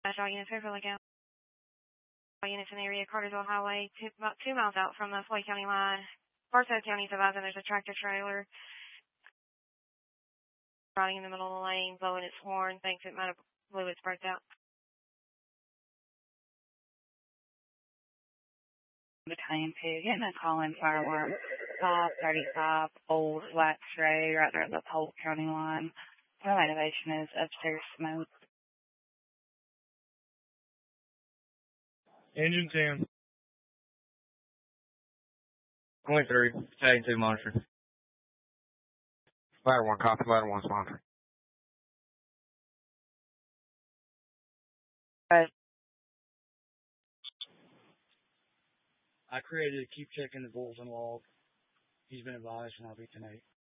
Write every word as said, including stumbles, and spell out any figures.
All units, Fairfield Lake County. All units in the area, Cartersville Highway, two, about two miles out from the Floyd County line. Bartow County is advising there's a tractor trailer riding in the middle of the lane, blowing its horn, thinks it might have blew its brakes out. Battalion two, getting a call in fireworks, five thirty-five Old Flats Road, right there at the Polk County line. My elevation is upstairs smoke. Engine ten. twenty-three, Battalion two monitor. Ladder one, copy, ladder one's monitor. But I created a keep checking the bulletin log. He's been advised and I'll be tonight.